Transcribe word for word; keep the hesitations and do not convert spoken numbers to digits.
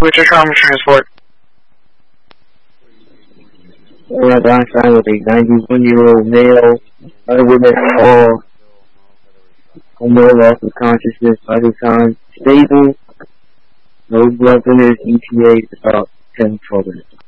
What's your trauma transport? Einstein with a ninety-one-year-old male, other women all no loss of consciousness by the time, stable, no blood thinners, E T A, about ten to twelve minutes.